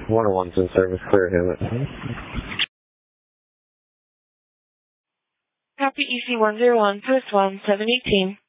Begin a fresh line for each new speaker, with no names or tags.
101's in service, clear him.
Copy EC101, post 1, 718.